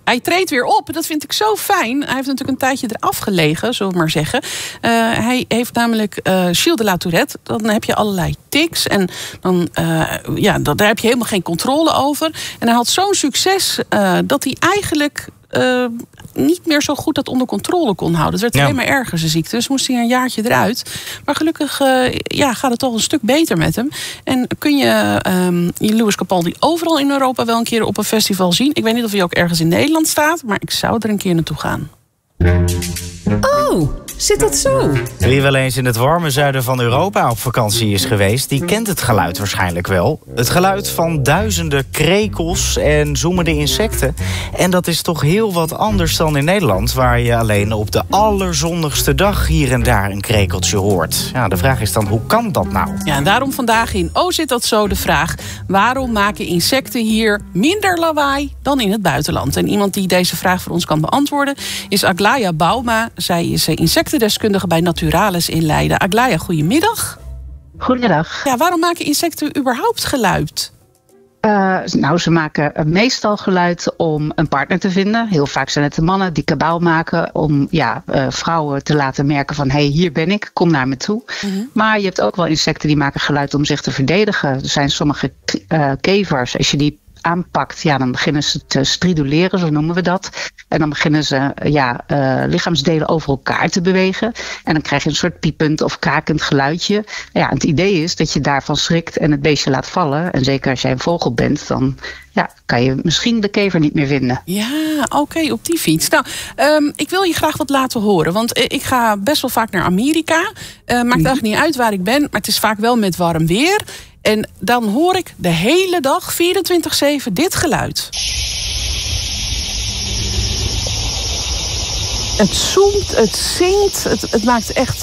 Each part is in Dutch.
Hij treedt weer op. Dat vind ik zo fijn. Hij heeft natuurlijk een tijdje eraf gelegen, zullen we maar zeggen. Hij heeft namelijk Gilles de La Tourette. Dan heb je allerlei tics. En dan, daar heb je helemaal geen controle over. En hij had zo'n succes dat hij eigenlijk niet meer zo goed dat onder controle kon houden. Het werd alleen maar erger, zijn ziekte. Dus moest hij een jaartje eruit. Maar gelukkig gaat het toch een stuk beter met hem. En kun je Lewis Capaldi overal in Europa wel een keer op een festival zien. Ik weet niet of hij ook ergens in Nederland staat, maar ik zou er een keer naartoe gaan. Oh, zit dat zo? Wie wel eens in het warme zuiden van Europa op vakantie is geweest, die kent het geluid waarschijnlijk wel. Het geluid van duizenden krekels en zoemende insecten. En dat is toch heel wat anders dan in Nederland, waar je alleen op de allerzonnigste dag hier en daar een krekeltje hoort. Ja, de vraag is dan, hoe kan dat nou? Ja, en daarom vandaag in Oh, zit dat zo? De vraag: waarom maken insecten hier minder lawaai dan in het buitenland? En iemand die deze vraag voor ons kan beantwoorden is Aglaya Bauma. Zij is insectendeskundige bij Naturalis in Leiden. Aglaya, goedemiddag. Goedemiddag. Ja, waarom maken insecten überhaupt geluid? Ze maken meestal geluid om een partner te vinden. Heel vaak zijn het de mannen die kabaal maken om vrouwen te laten merken van, hey, hier ben ik, kom naar me toe. Mm-hmm. Maar je hebt ook wel insecten die maken geluid om zich te verdedigen. Er zijn sommige kevers, als je die aanpakt, dan beginnen ze te striduleren, zo noemen we dat. En dan beginnen ze lichaamsdelen over elkaar te bewegen. En dan krijg je een soort piepend of kakend geluidje. Ja, het idee is dat je daarvan schrikt en het beestje laat vallen. En zeker als jij een vogel bent, dan kan je misschien de kever niet meer vinden. Ja, oké, op die fiets. Nou, ik wil je graag wat laten horen. Want ik ga best wel vaak naar Amerika. Maakt eigenlijk niet uit waar ik ben, maar het is vaak wel met warm weer. En dan hoor ik de hele dag, 24/7, dit geluid. Het zoemt, het zingt, het maakt echt...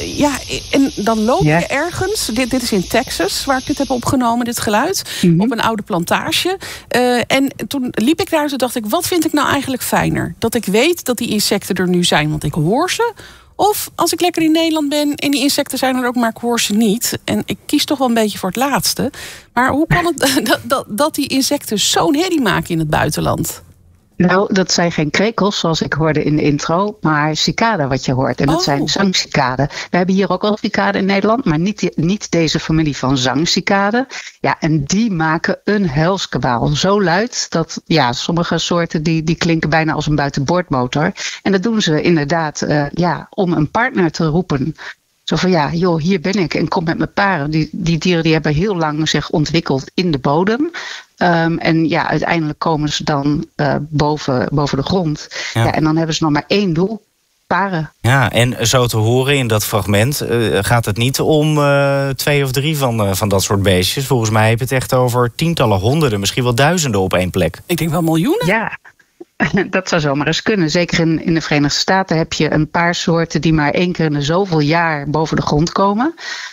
en dan loop je ergens. Dit is in Texas, waar ik dit heb opgenomen, dit geluid. Mm-hmm. Op een oude plantage. En toen liep ik daar en toen dacht ik, wat vind ik nou eigenlijk fijner? Dat ik weet dat die insecten er nu zijn, want ik hoor ze. Of als ik lekker in Nederland ben en die insecten zijn er ook, maar ik hoor ze niet. En ik kies toch wel een beetje voor het laatste. Maar hoe kan het dat die insecten zo'n herrie maken in het buitenland? Nou, dat zijn geen krekels, zoals ik hoorde in de intro, maar cicaden wat je hoort. En dat zijn zangcicaden. We hebben hier ook wel cicaden in Nederland, maar niet deze familie van zangcicaden. Ja, en die maken een helskabaal. Zo luid dat sommige soorten die klinken bijna als een buitenboordmotor. En dat doen ze inderdaad om een partner te roepen. Zo van hier ben ik en kom met mijn paren. Die dieren die hebben heel lang zich ontwikkeld in de bodem. Uiteindelijk komen ze dan boven de grond. Ja, en dan hebben ze nog maar één doel: paren. Ja, en zo te horen in dat fragment gaat het niet om 2 of 3 van dat soort beestjes. Volgens mij heb je het echt over tientallen, honderden, misschien wel duizenden op één plek. Ik denk wel miljoenen. Ja. Dat zou zomaar eens kunnen. Zeker in de Verenigde Staten heb je een paar soorten die maar 1 keer in de zoveel jaar boven de grond komen.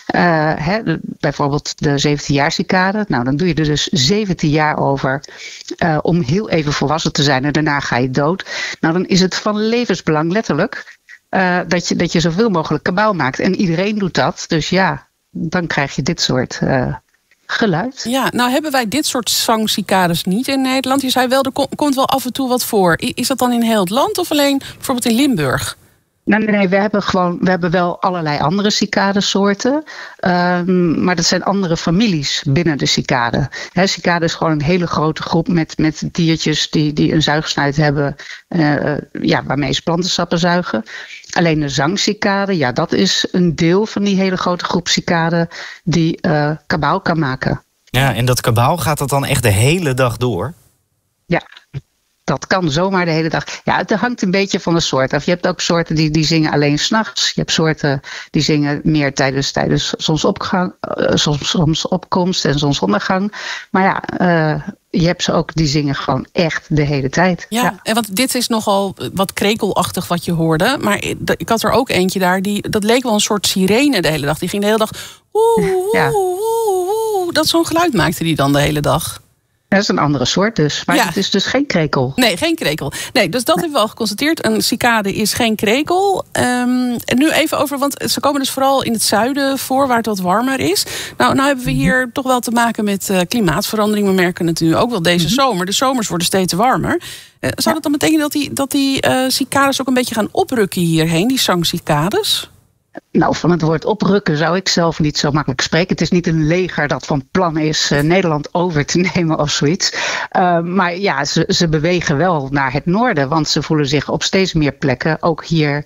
Bijvoorbeeld de 17-jaar-cicade. Nou, dan doe je er dus 17 jaar over om heel even volwassen te zijn en daarna ga je dood. Nou, dan is het van levensbelang letterlijk dat je zoveel mogelijk kabaal maakt. En iedereen doet dat. Dus dan krijg je dit soort geluid. Ja, nou hebben wij dit soort zangcicades niet in Nederland. Je zei wel, er komt wel af en toe wat voor. Is dat dan in heel het land of alleen bijvoorbeeld in Limburg? Nee, we hebben wel allerlei andere cicadesoorten. Maar dat zijn andere families binnen de cicade. Cicade is gewoon een hele grote groep met diertjes die een zuigsnuit hebben, waarmee ze plantensappen zuigen. Alleen de zangcicade, dat is een deel van die hele grote groep cicaden die kabaal kan maken. Ja, en dat kabaal, gaat dat dan echt de hele dag door? Ja. Dat kan zomaar de hele dag. Ja, het hangt een beetje van de soort af. Je hebt ook soorten die zingen alleen 's nachts. Je hebt soorten die zingen meer tijdens zonsopkomst en zonsondergang. Maar je hebt ze ook die zingen gewoon echt de hele tijd. Ja, en want dit is nogal wat krekelachtig wat je hoorde. Maar ik had er ook eentje daar, dat leek wel een soort sirene de hele dag. Die ging de hele dag... Dat zo'n geluid maakte die dan de hele dag. Dat is een andere soort dus. Maar het is dus geen krekel. Nee, geen krekel. Nee, dus dat hebben we al geconstateerd. Een cicade is geen krekel. En nu even over, want ze komen dus vooral in het zuiden voor, waar het wat warmer is. Nou hebben we hier toch wel te maken met klimaatverandering. We merken het nu ook wel deze zomer. De zomers worden steeds warmer. Zou dat dan betekenen dat die cicades ook een beetje gaan oprukken hierheen, die zangcicades? Nou, van het woord oprukken zou ik zelf niet zo makkelijk spreken. Het is niet een leger dat van plan is Nederland over te nemen of zoiets. Maar ja, ze bewegen wel naar het noorden. Want ze voelen zich op steeds meer plekken, ook hier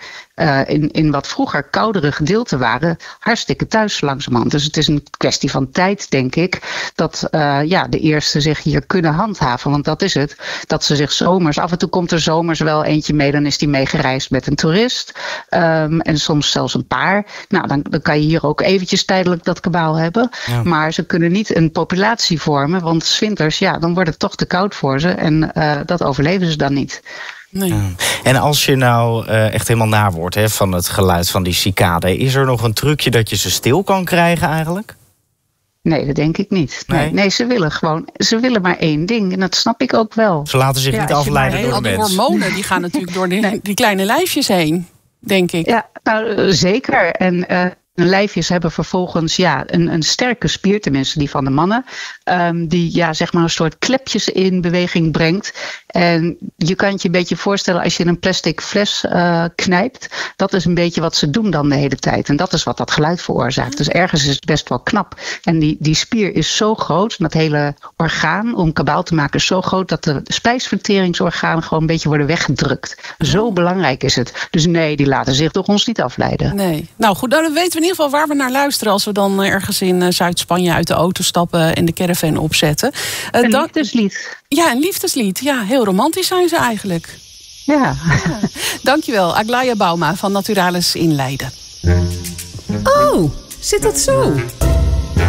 in wat vroeger koudere gedeelten waren, hartstikke thuis langzamerhand. Dus het is een kwestie van tijd, denk ik, dat de eerste zich hier kunnen handhaven. Want dat is het. Dat ze zich zomers, af en toe komt er zomers wel eentje mee, dan is die meegereisd met een toerist. En soms zelfs een paar. Nou, dan kan je hier ook eventjes tijdelijk dat kabaal hebben. Ja. Maar ze kunnen niet een populatie vormen, want 's winters, dan wordt het toch te koud voor ze. En dat overleven ze dan niet. Nee. Ja. En als je nou echt helemaal naar wordt van het geluid van die cicade, is er nog een trucje dat je ze stil kan krijgen eigenlijk? Nee, dat denk ik niet. Nee, ze willen maar één ding. En dat snap ik ook wel. Ze laten zich niet afleiden door de mens. Al die hormonen die gaan natuurlijk door die kleine lijfjes heen, denk ik. Ja, nou, zeker. En lijfjes hebben vervolgens een sterke spier, tenminste die van de mannen, die zeg maar een soort klepjes in beweging brengt. En je kan het je een beetje voorstellen als je een plastic fles knijpt. Dat is een beetje wat ze doen dan de hele tijd. En dat is wat dat geluid veroorzaakt. Dus ergens is het best wel knap. En die spier is zo groot, dat hele orgaan om kabaal te maken is zo groot, dat de spijsverteringsorganen gewoon een beetje worden weggedrukt. Zo belangrijk is het. Dus nee, die laten zich door ons niet afleiden. Nee. Nou goed, dan weten we in ieder geval waar we naar luisteren als we dan ergens in Zuid-Spanje uit de auto stappen en de caravan opzetten. Een liefdeslied. Ja, een liefdeslied. Ja, heel romantisch zijn ze eigenlijk. Ja. Dankjewel, Aglaya Bauma van Naturalis in Leiden. Oh, zit dat zo?